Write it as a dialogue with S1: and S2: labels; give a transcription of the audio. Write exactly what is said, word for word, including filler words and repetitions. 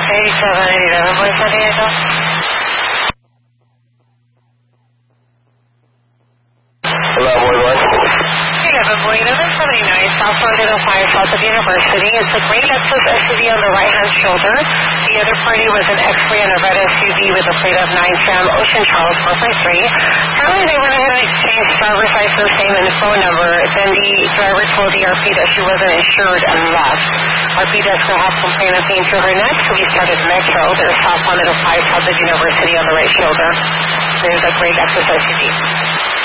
S1: eighty-seven eighty-nine, Boy San Diego.
S2: Hello, Boy Boy.
S1: eleven Boy, eleven seventy-nine, South Florida five, south of University. It's a gray Lexus S U V on the right-hand shoulder. The other party was an X-Ray and a red S U V with a plate of nine Sam Ocean Charles four five three. Apparently they went ahead and exchanged driver's license name and phone number. Then the driver told the R P that she wasn't insured and left. R P desk will have complaint of pain to her neck, so we started Metro. There's South one oh five, south of University on the right shoulder. There's a gray Lexus S U V.